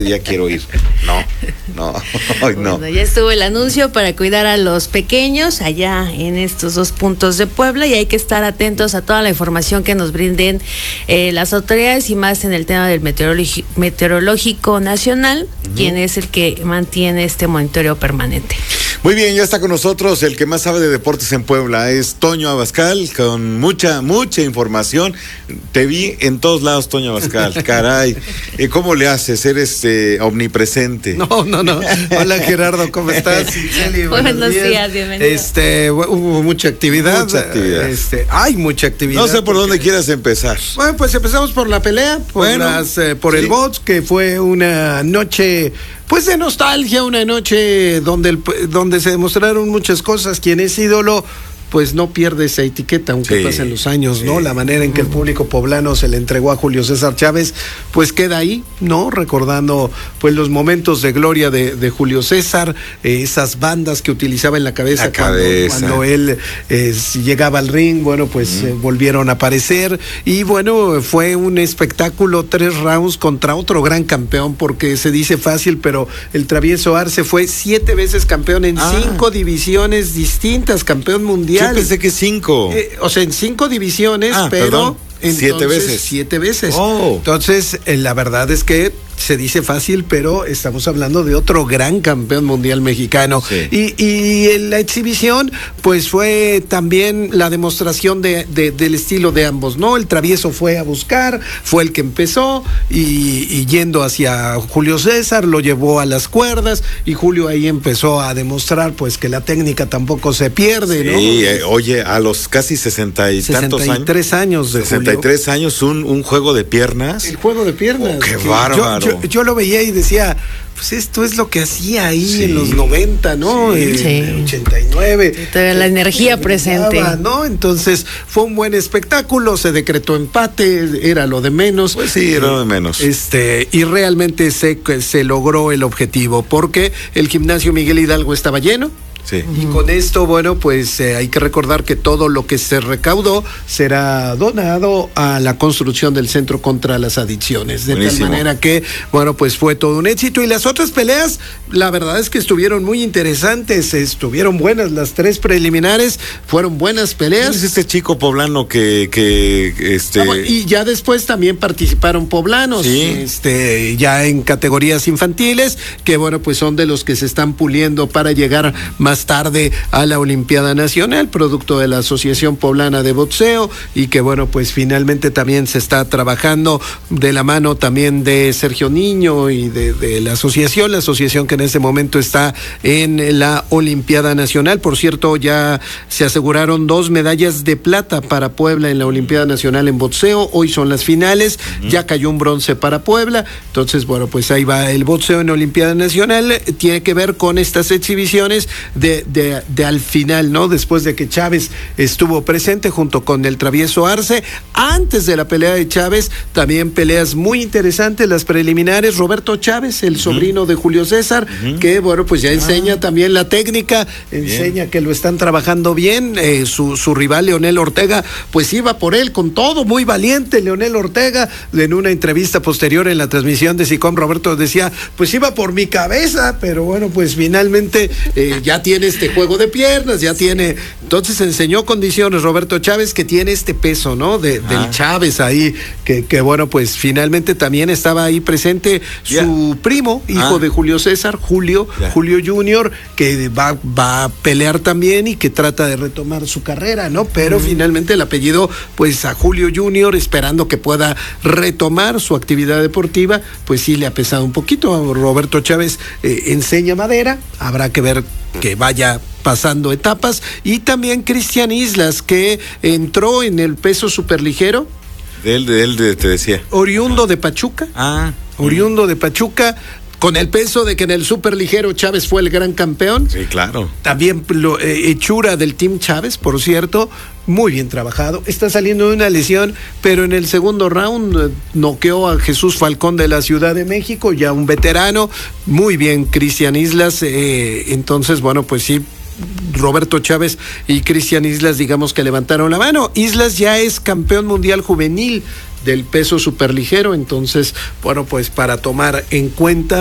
Ya quiero ir. No, hoy no. Bueno, ya estuvo el anuncio para cuidar a los pequeños allá en estos 2 puntos de Puebla, y hay que estar atentos a toda la información que nos brinden las autoridades, y más en el tema del meteorológico nacional, quien es el que mantiene este monitoreo permanente. Muy bien, ya está con nosotros el que más sabe de deportes en Puebla, es Toño Abascal, con mucha información. Te vi en todos lados, Toño Abascal, caray. ¿Cómo le haces? ¿Eres omnipresente? No. Hola, Gerardo, ¿cómo estás? Celi, buenos días, bienvenido. Hubo mucha actividad. Hay mucha actividad. No sé por dónde quieras empezar. Bueno, pues empezamos por la pelea, por el box, que fue una noche pues de nostalgia, una noche donde se demostraron muchas cosas. Quien es ídolo pues no pierde esa etiqueta, aunque pasen los años, ¿no? La manera en que el público poblano se le entregó a Julio César Chávez, pues queda ahí, ¿no? Recordando pues los momentos de gloria de Julio César, esas bandas que utilizaba en la cabeza, cuando él llegaba al ring, bueno, pues volvieron a aparecer, y bueno, fue un espectáculo, 3 rounds contra otro gran campeón, porque se dice fácil, pero el Travieso Arce fue 7 veces campeón en 5 divisiones distintas, campeón mundial. Yo pensé que 5. O sea, en 5 divisiones, pero... Entonces, 7 veces. Oh. Entonces, la verdad es que se dice fácil, pero estamos hablando de otro gran campeón mundial mexicano. Sí. Y en la exhibición, pues fue también la demostración del estilo de ambos, ¿no? El Travieso fue a buscar, fue el que empezó, y yendo hacia Julio César, lo llevó a las cuerdas, y Julio ahí empezó a demostrar, pues, que la técnica tampoco se pierde, ¿no? Sí, oye, a los casi 60 y tantos años. 63 años de 63 Julio. Años, un juego de piernas. El juego de piernas. ¡Qué bárbaro! Yo lo veía y decía, pues esto es lo que hacía ahí en los 90, ¿no? Sí. 89. La energía presente. ¿No? Entonces, fue un buen espectáculo, se decretó empate, era lo de menos. Pues sí, era lo de menos. Y realmente se logró el objetivo, porque el gimnasio Miguel Hidalgo estaba lleno. Sí. Y con esto, bueno, pues hay que recordar que todo lo que se recaudó será donado a la construcción del Centro contra las Adicciones. De Buenísimo. Tal manera que, bueno, pues fue todo un éxito. Y las otras peleas, la verdad es que estuvieron muy interesantes, estuvieron buenas. Las 3 preliminares fueron buenas peleas. Es este chico poblano que y ya después también participaron poblanos, ya en categorías infantiles, que bueno, pues son de los que se están puliendo para llegar más tarde a la Olimpiada Nacional, producto de la Asociación Poblana de Boxeo, y que bueno, pues finalmente también se está trabajando de la mano también de Sergio Niño y de la asociación que en este momento está en la Olimpiada Nacional. Por cierto, ya se aseguraron 2 medallas de plata para Puebla en la Olimpiada Nacional en boxeo. Hoy son las finales, ya cayó un bronce para Puebla. Entonces, bueno, pues ahí va el boxeo en la Olimpiada Nacional. Tiene que ver con estas exhibiciones de al final, ¿no? Después de que Chávez estuvo presente junto con el Travieso Arce. Antes de la pelea de Chávez, también peleas muy interesantes, las preliminares. Roberto Chávez, el sobrino de Julio César, que bueno, pues ya enseña también la técnica, enseña que lo están trabajando bien. Su rival Leonel Ortega, pues iba por él con todo, muy valiente Leonel Ortega. En una entrevista posterior en la transmisión de SICOM, Roberto decía, pues iba por mi cabeza, pero bueno, pues finalmente ya tiene este juego de piernas, ya tiene, entonces enseñó condiciones Roberto Chávez, que tiene este peso, ¿no? Del Chávez ahí, que bueno, pues finalmente también estaba ahí presente su primo, hijo de Julio César, Julio Junior, que va a pelear también y que trata de retomar su carrera, ¿no? Pero finalmente el apellido, pues a Julio Junior, esperando que pueda retomar su actividad deportiva, pues sí le ha pesado un poquito. Roberto Chávez enseña madera, habrá que ver que vaya pasando etapas. Y también Cristian Islas, que entró en el peso superligero. Él te decía. Oriundo de Pachuca. Oriundo de Pachuca. Con el peso de que en el superligero Chávez fue el gran campeón. Sí, claro. También hechura del Team Chávez, por cierto, muy bien trabajado. Está saliendo de una lesión, pero en el segundo round noqueó a Jesús Falcón de la Ciudad de México, ya un veterano. Muy bien, Cristian Islas. Entonces, bueno, pues sí, Roberto Chávez y Cristian Islas, digamos que levantaron la mano. Islas ya es campeón mundial juvenil del peso superligero. Entonces, bueno, pues para tomar en cuenta